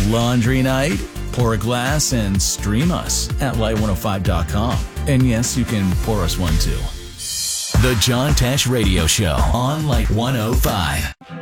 Laundry night? Pour a glass and stream us at light105.com. And yes, you can pour us one too. The John Tesh Radio Show on Light 105.